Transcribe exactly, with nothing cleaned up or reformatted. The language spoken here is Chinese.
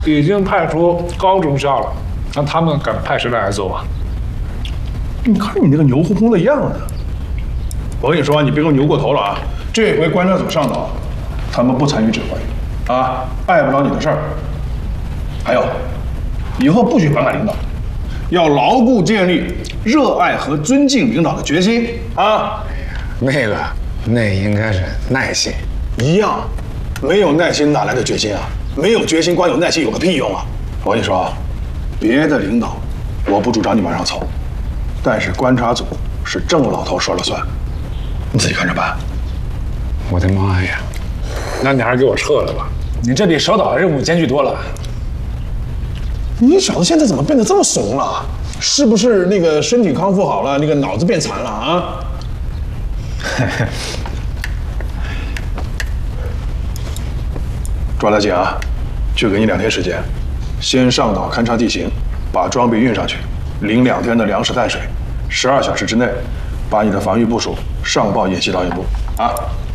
已经派出高中校了，那他们敢派谁来做啊？ 你看你那个牛哄哄的样子，我跟你说，你别给我牛过头了啊！这回观察组上岛，他们不参与指挥，啊，碍不着你的事儿。还有，以后不许反感领导，要牢固建立热爱和尊敬领导的决心啊！ 那个，那应该是耐心。 一样，没有耐心哪来的决心啊？没有决心，光有耐心有个屁用啊！我跟你说啊，别的领导我不主张你往上凑，但是观察组是郑老头说了算，你自己看着办。 我的妈呀！ 那你还是给我撤了吧，你这比守岛的任务艰巨多了。 你小子现在怎么变得这么怂了？是不是那个身体康复好了，那个脑子变残了啊？抓得紧啊！就给你两天时间，先上岛勘察地形，把装备运上去，领两天的粮食淡水，十二小时之内把你的防御部署上报演习导演部啊！